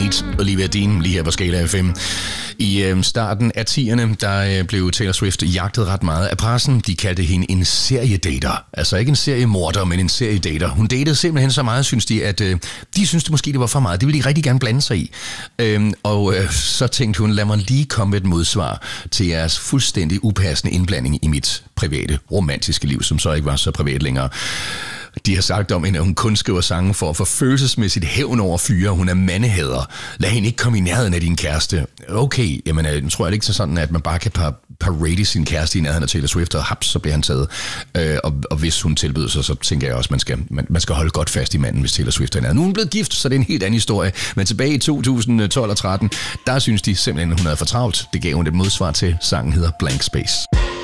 Beat, Olivia Dean, lige her på Skala FM. I starten af 10'erne, der blev Taylor Swift jagtet ret meget af pressen. De kaldte hende en seriedater. Altså ikke en seriemorder, men en seriedater. Hun datede simpelthen så meget, synes de, at de synes det måske det var for meget. Det ville de rigtig gerne blande sig i. Så tænkte hun, lad mig lige komme med et modsvar til jeres fuldstændig upassende indblanding i mit private, romantiske liv, som så ikke var så privat længere. De har sagt om hende, at hun kun skriver sange for at få følelsesmæssigt hævn over fyre. Hun er mandehader. Lad hende ikke komme i nærheden af din kæreste. Okay, jamen jeg tror det ikke så sådan, at man bare kan parade sin kæreste i nærheden af Taylor Swift, og haps, så bliver han taget. Og hvis hun tilbyder sig, så tænker jeg også, man skal holde godt fast i manden, hvis Taylor Swift er nærheden. Nu er hun blevet gift, så det er en helt anden historie. Men tilbage i 2012 og 13, der synes de simpelthen, at hun havde for travlt. Det gav hun et modsvar til. Sangen hedder Blank Space.